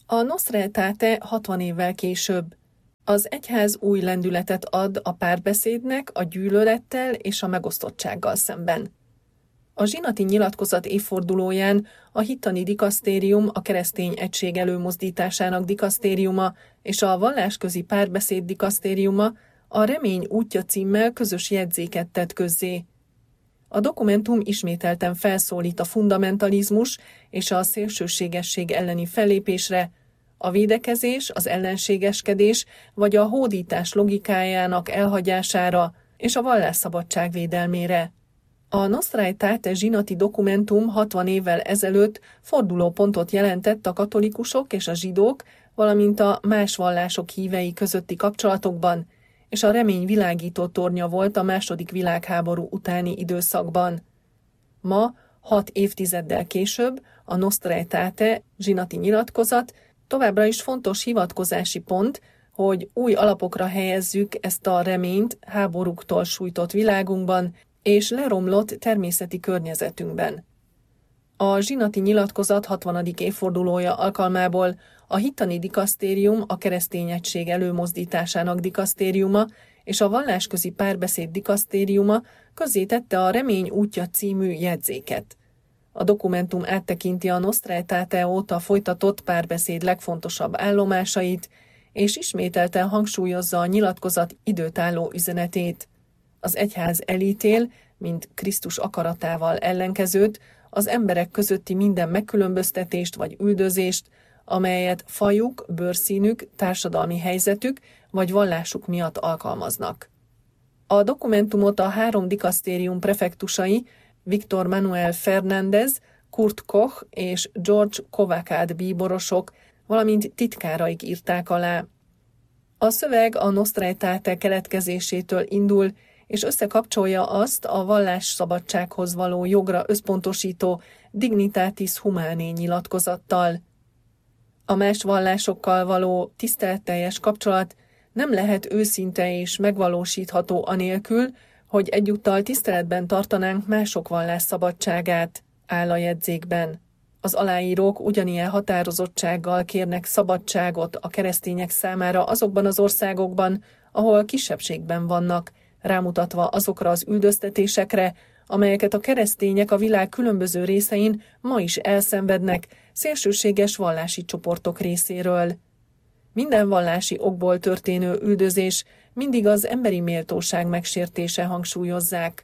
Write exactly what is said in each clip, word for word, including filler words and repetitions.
A Nostra Aetate hatvan évvel később. Az egyház új lendületet ad a párbeszédnek, a gyűlölettel és a megosztottsággal szemben. A zsinati nyilatkozat évfordulóján a hittani dikasztérium, a keresztény egység előmozdításának dikasztériuma és a vallásközi párbeszéd dikasztériuma a Remény útja címmel közös jegyzéket tett közzé. A dokumentum ismételten felszólít a fundamentalizmus és a szélsőségesség elleni fellépésre, a védekezés, az ellenségeskedés vagy a hódítás logikájának elhagyására és a vallásszabadság védelmére. A Nostra Aetate zsinati dokumentum hatvan évvel ezelőtt fordulópontot jelentett a katolikusok és a zsidók, valamint a más vallások hívei közötti kapcsolatokban, és a remény világító tornya volt a második világháború utáni időszakban. Ma, hat évtizeddel később, a Nostra Aetate zsinati nyilatkozat továbbra is fontos hivatkozási pont, hogy új alapokra helyezzük ezt a reményt háborúktól sújtott világunkban és leromlott természeti környezetünkben. A zsinati nyilatkozat hatvanadik évfordulója alkalmából a hittani dikasztérium, a keresztény egység előmozdításának dikasztériuma és a vallásközi párbeszéd dikasztériuma közzétette a Remény útja című jegyzéket. A dokumentum áttekinti a Nostra Aetate óta folytatott párbeszéd legfontosabb állomásait, és ismételten hangsúlyozza a nyilatkozat időtálló üzenetét. Az egyház elítél, mint Krisztus akaratával ellenkezőt, az emberek közötti minden megkülönböztetést vagy üldözést, amelyet fajuk, bőrszínük, társadalmi helyzetük vagy vallásuk miatt alkalmaznak. A dokumentumot a három dikasztérium prefektusai, Víctor Manuel Fernández, Kurt Koch és George Kovacad bíborosok, valamint titkáraik írták alá. A szöveg a Nostra Aetate keletkezésétől indul, és összekapcsolja azt a vallásszabadsághoz való jogra összpontosító Dignitatis Humanae nyilatkozattal. A más vallásokkal való tiszteletteljes kapcsolat nem lehet őszinte és megvalósítható anélkül, hogy egyúttal tiszteletben tartanánk mások vallásszabadságát, áll a jegyzékben. Az aláírók ugyanilyen határozottsággal kérnek szabadságot a keresztények számára azokban az országokban, ahol kisebbségben vannak, rámutatva azokra az üldöztetésekre, amelyeket a keresztények a világ különböző részein ma is elszenvednek szélsőséges vallási csoportok részéről. Minden vallási okból történő üldözés mindig az emberi méltóság megsértése, hangsúlyozzák.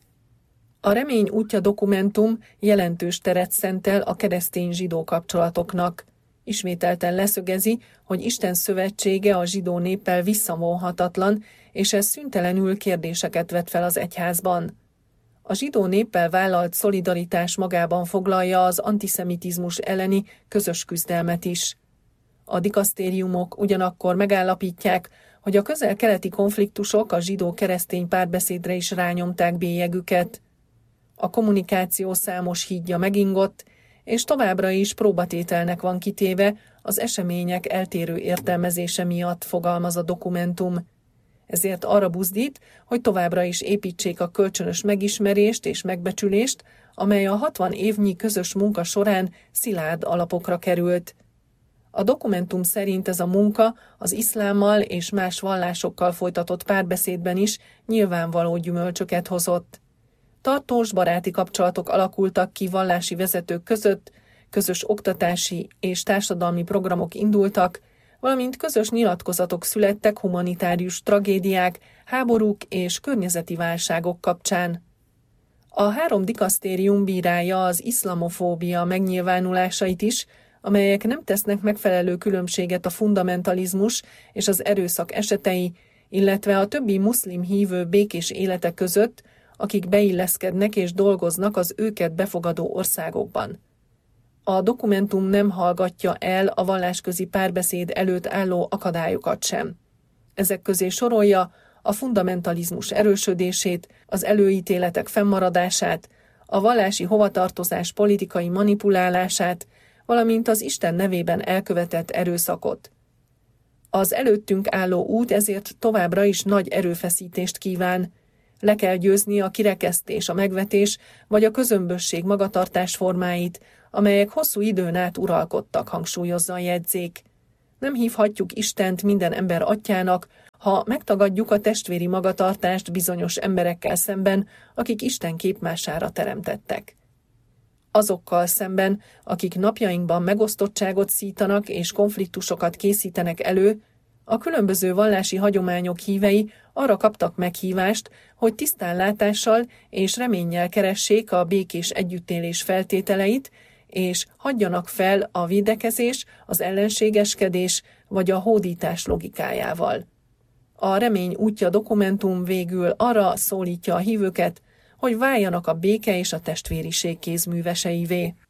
A Remény útja dokumentum jelentős teret szentel a keresztény-zsidó kapcsolatoknak. Ismételten leszögezi, hogy Isten szövetsége a zsidó néppel visszavonhatatlan, és ez szüntelenül kérdéseket vet fel az egyházban. A zsidó néppel vállalt szolidaritás magában foglalja az antiszemitizmus elleni közös küzdelmet is. A dikasztériumok ugyanakkor megállapítják, hogy a közel-keleti konfliktusok a zsidó-keresztény párbeszédre is rányomták bélyegüket. A kommunikáció számos hídja megingott, és továbbra is próbatételnek van kitéve az események eltérő értelmezése miatt, fogalmaz a dokumentum. Ezért arra buzdít, hogy továbbra is építsék a kölcsönös megismerést és megbecsülést, amely a hatvan évnyi közös munka során szilárd alapokra került. A dokumentum szerint ez a munka az iszlámmal és más vallásokkal folytatott párbeszédben is nyilvánvaló gyümölcsöket hozott. Tartós baráti kapcsolatok alakultak ki vallási vezetők között, közös oktatási és társadalmi programok indultak, valamint közös nyilatkozatok születtek humanitárius tragédiák, háborúk és környezeti válságok kapcsán. A három dikasztérium bírálja az iszlamofóbia megnyilvánulásait is, amelyek nem tesznek megfelelő különbséget a fundamentalizmus és az erőszak esetei, illetve a többi muszlim hívő békés élete között, akik beilleszkednek és dolgoznak az őket befogadó országokban. A dokumentum nem hallgatja el a vallásközi párbeszéd előtt álló akadályokat sem. Ezek közé sorolja a fundamentalizmus erősödését, az előítéletek fennmaradását, a vallási hovatartozás politikai manipulálását, valamint az Isten nevében elkövetett erőszakot. Az előttünk álló út ezért továbbra is nagy erőfeszítést kíván. Le kell győzni a kirekesztés, a megvetés vagy a közömbösség magatartás formáit, amelyek hosszú időn át uralkodtak, hangsúlyozza a jegyzék. Nem hívhatjuk Istent minden ember atyának, ha megtagadjuk a testvéri magatartást bizonyos emberekkel szemben, akik Isten képmására teremtettek. Azokkal szemben, akik napjainkban megosztottságot szítanak és konfliktusokat készítenek elő, a különböző vallási hagyományok hívei arra kaptak meghívást, hogy tisztánlátással és reménnyel keressék a békés együttélés feltételeit, és hagyjanak fel a védekezés, az ellenségeskedés vagy a hódítás logikájával. A Remény útja dokumentum végül arra szólítja a hívőket, hogy váljanak a béke és a testvériség kézműveseivé.